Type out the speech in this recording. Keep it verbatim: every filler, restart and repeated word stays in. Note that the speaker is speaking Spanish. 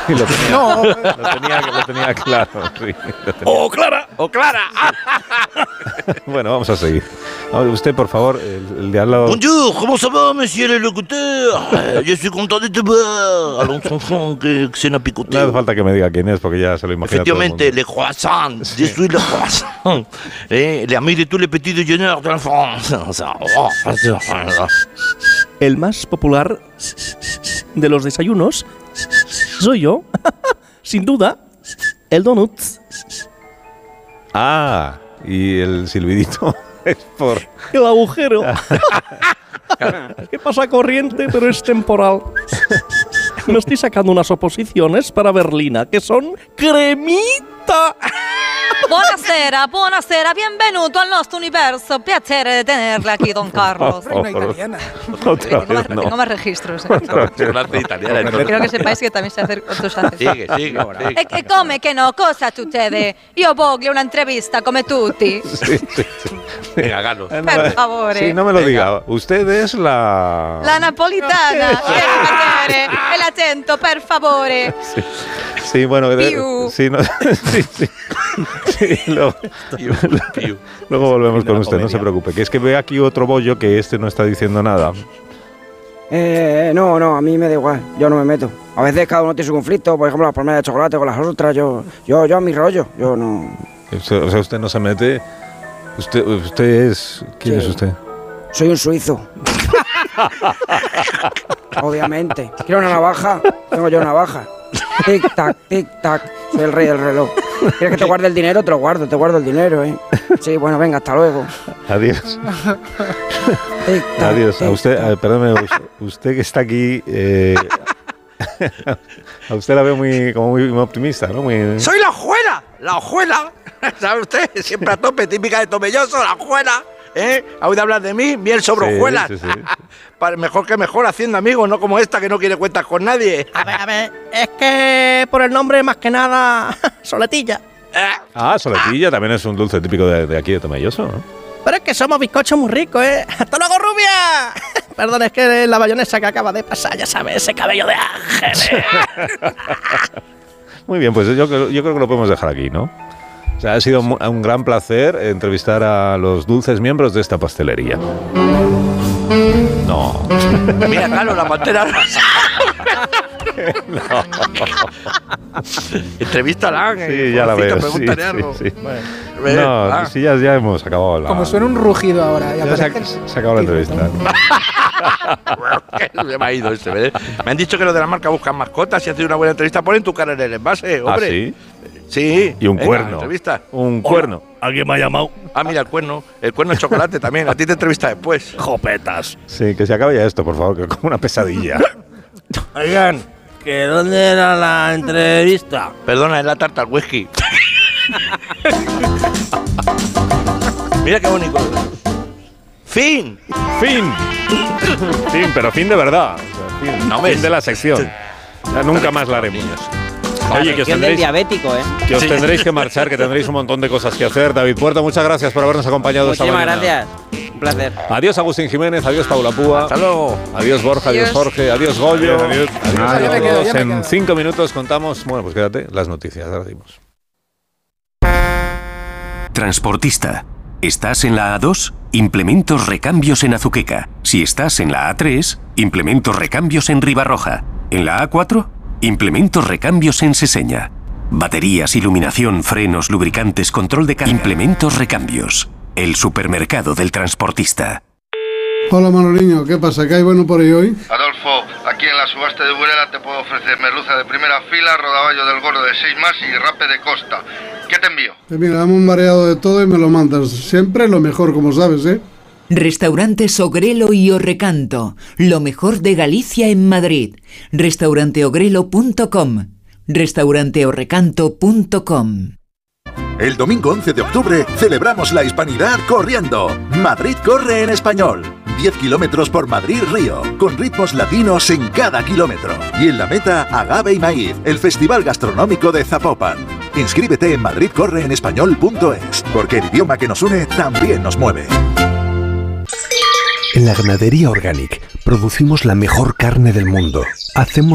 Sí, lo tenía, No. lo tenía, lo tenía claro. Sí, lo tenía. ¡Oh, Clara! ¡Oh, Clara! Bueno, vamos a seguir. Ahora, usted, por favor, el, el de al lado. Bonjour, comment ça va, monsieur le locuteur? Je suis content de te voir. Allons, enfant, que se n'a picoté. No hace falta que me diga quién es, porque ya se lo imagina Efectivamente, todo el les croissants. Je suis le croissant. Eh, les amis de tous les petits déjeuners de la France. El más popular de los desayunos soy yo, sin duda, el donut. Ah, y el silbidito es por... El agujero. ¿Qué pasa corriente, pero es temporal? Me estoy sacando unas oposiciones para Berlina, que son cremita. Buonasera, buonasera, benvenuto al nostro universo. Piacere de tenerle aquí, don Carlos. Reina italiana. Otra Tengo más, vez, no. tengo más registros. ¿eh? Chocolate italiana. entonces. Quiero que sepáis que también sé hacer otros haces. Sigue, sigue. E, e come che no? Cosa succede? Io voglio un'intervista come tutti. Sí, sí, sí. Venga, Galo. Eh, no, Per eh, favore. Sí, no me lo diga. Usted es la... La napolitana. Tieni piacere. El acento, per favore. Sí, sí, bueno... de- Piu. Sí, no, sí, sí. Sí, luego, Piu, piu. luego volvemos De con la usted, no comedia. se preocupe. Que es que ve aquí otro bollo que este no está diciendo nada. Eh, no, no, a mí me da igual, yo no me meto. A veces cada uno tiene su conflicto, por ejemplo, las palmeras de chocolate con las otras, yo, yo, yo a mi rollo, yo no... O sea, o sea, usted no se mete... Usted, usted es... ¿Quién Sí. es usted? Soy un suizo. Obviamente. ¿Quieres una navaja? Tengo yo una navaja. Tic, tac, tic, tac. Soy el rey del reloj. ¿Quieres que te guarde el dinero? Te lo guardo, te guardo el dinero, ¿eh? Sí, bueno, venga, hasta luego. Adiós. Tic, tac, Adiós. A tic, usted, tac. a- perdóneme, us- usted que está aquí... eh, a usted la veo muy, como muy, muy optimista, ¿no? Muy... ¡Soy la hojuela! ¡La hojuela! ¿Sabe usted? Siempre a tope, típica de Tomelloso, la hojuela. ¿Eh? ¿Ha oído hablar de mí? Miel sobre Sí, hojuelas. sí, sí. Para- Mejor que mejor haciendo amigos, no como esta que no quiere cuentas con nadie. A ver, a ver, es que por el nombre más que nada, Soletilla. Eh, Ah, soletilla también es un dulce típico de, de aquí de Tomelloso, ¿no? Pero es que somos bizcochos muy ricos, ¿eh? ¡Hasta luego, rubia! Perdón, es que la bayonesa que acaba de pasar, ya sabes, ese cabello de ángel. Muy bien, pues yo, creo- yo creo que lo podemos dejar aquí, ¿no? O sea, ha sido mu- un gran placer entrevistar a los dulces miembros de esta pastelería. No. Mira, Carlos, la pantera rosa. Entrevístala. Sí, ya la veo. Sí, Pregúntale sí, algo. sí. Ve, No, ah. sí, ya, ya hemos acabado la... Como suena un rugido ahora. Y Ya se, ha, aparece- se ha acabado la entrevista. Se me ha ido este, ¿ves? Me han dicho que los de la marca buscan mascotas y hacer una buena entrevista ponen tu cara en el envase, ¿Ah, hombre. sí? Sí. Y un Venga, cuerno. Entrevista. Un Hola. cuerno. ¿Alguien me ha llamado? Ah, mira, el cuerno. El cuerno de chocolate también. A ti te entrevista después. Jopetas. Sí, que se acabe ya esto, por favor, que es como una pesadilla. Oigan, ¿que dónde era la entrevista? Perdona, es la tarta al whisky. Mira qué bonito. ¡Fin! ¡Fin! Fin, pero fin de verdad. O sea, fin, No ves. fin de la sección. Ya nunca más la haremos. Oye, que os, del tendréis, diabético, ¿eh? que os Sí. tendréis que marchar, que tendréis un montón de cosas que hacer. David Puerta, muchas gracias por habernos acompañado esta Muchísimas mañana. gracias. Un placer. Adiós Agustín Jiménez, adiós Paula Púa. Hasta luego. Adiós Borja, adiós, Adiós. Jorge, adiós Goyo. Adiós, Ah, ya me a quedo, todos. ya me En quedo. cinco minutos contamos, bueno, pues quédate, las noticias. Ahora dimos. Transportista. ¿Estás en la A dos? Implementos recambios en Azuqueca. Si estás en la A tres, implementos recambios en Ribarroja. ¿En la A cuatro? Implementos recambios en Seseña. Baterías, iluminación, frenos, lubricantes, control de carga. Implementos recambios. El supermercado del transportista. Hola Manoliño, ¿qué pasa? ¿Qué hay bueno por ahí hoy? Adolfo, aquí en la subasta de Burela te puedo ofrecer merluza de primera fila, rodaballo del gordo de seis más y rape de costa. ¿Qué te envío? Pues mira, dame un mareado de todo y me lo mandas. Siempre lo mejor, como sabes, ¿eh? Restaurantes Ogrelo y Orrecanto, lo mejor de Galicia en Madrid. restaurante ogrelo punto com, restaurante orrecanto punto com. El domingo once de octubre celebramos la hispanidad corriendo. Madrid corre en español. diez kilómetros por Madrid-Río, con ritmos latinos en cada kilómetro. Y en la meta, Agave y Maíz, el festival gastronómico de Zapopan. Inscríbete en madrid corre en español punto es, porque el idioma que nos une también nos mueve. En la Ganadería Organic producimos la mejor carne del mundo. Hacemos